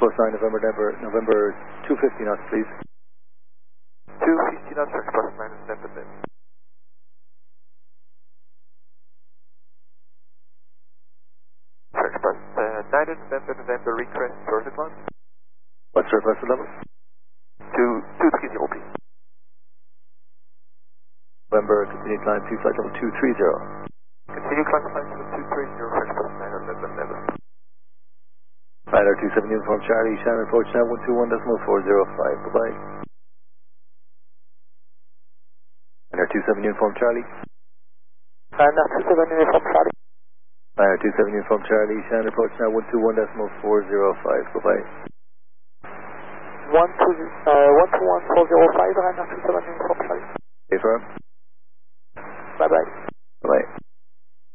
Plus 9 November 250 knots, please. 250 knots, French plus 9 November. French plus 9 November, request circuit line. What's the requested level? 230, please. November, continue climb to flight level 230. Continue climb to flight level 230, French plus 9 November. Radar 27 Uniform Charlie, Shannon approach now 121.405, bye-bye. Radar 27 Uniform Charlie. Radar 27 Uniform Charlie. Radar 27 Uniform Charlie, Shannon approach now 121.405, bye-bye. 121.405, Radar 27 Uniform Charlie. Stay firm.